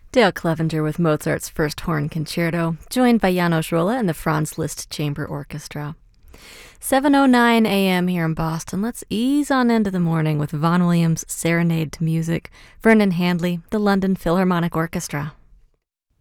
Dale Clevenger with Mozart's First Horn Concerto, joined by János Róla and the Franz Liszt Chamber Orchestra. 7:09 a.m. here in Boston. Let's ease on into the morning with Vaughan Williams' Serenade to Music, Vernon Handley, the London Philharmonic Orchestra.